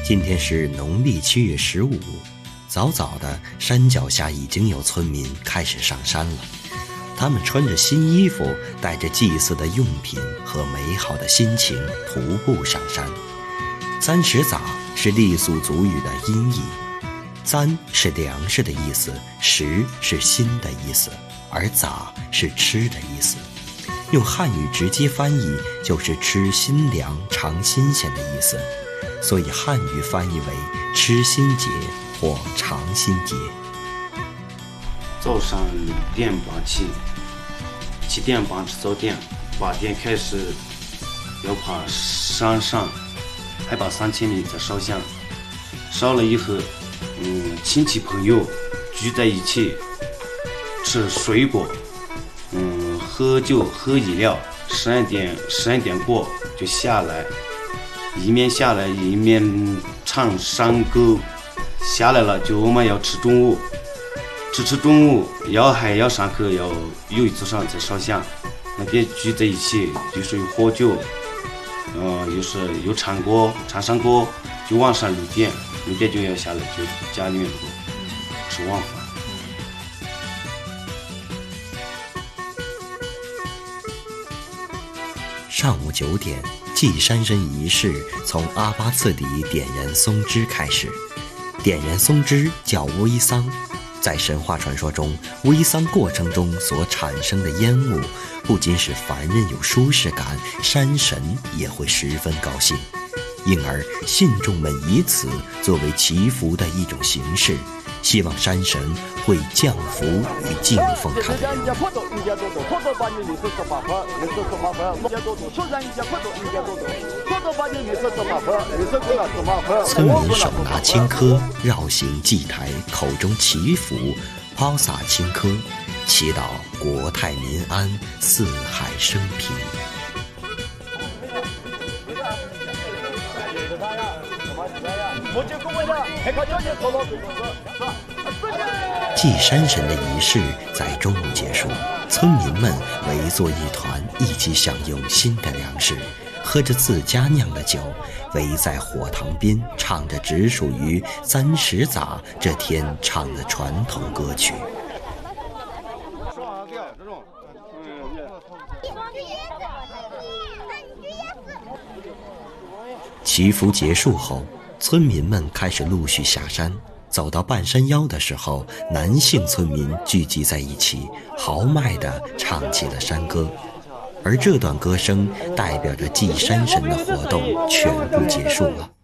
今天是农历7月15，早早的，山脚下已经有村民开始上山了。他们穿着新衣服，带着祭祀的用品和美好的心情，徒步上山。30早是傈僳族语的音译，簪是粮食的意思，食是心的意思，而早是吃的意思。用汉语直接翻译就是吃新粮、尝新鲜的意思，所以汉语翻译为吃新节或尝新节。 早上6点半起，7点半吃早点，8点开始要爬山上，海拔3000米再烧香。烧了以后，亲戚朋友聚在一起吃水果，喝酒喝饮料，11点过就下来，一面下来一面唱山歌。下来了就我们要吃中午，吃中午还要上课，要有一座山再烧香，那边聚在一起就是有喝酒，有唱歌唱山歌，就晚上6点就要下来，就家里面吃晚饭。 上午9点，祭山神仪式从阿巴次底点燃松枝开始。点燃松枝叫煨桑，在神话传说中，煨桑过程中所产生的烟雾，不仅使凡人有舒适感，山神也会十分高兴，因而信众们以此作为祈福的一种形式，希望山神会降福与敬奉他们。村民手拿青稞，绕行祭台，口中祈福，抛洒青稞，祈祷国泰民安，四海升平。祭山神的仪式在中午结束，村民们围坐一团，一起享用新的粮食，喝着自家酿的酒，围在火塘边，唱着只属于30早这天唱的传统歌曲。祈福结束后，村民们开始陆续下山。走到半山腰的时候，男性村民聚集在一起，豪迈地唱起了山歌，而这段歌声代表着祭山神的活动全部结束了。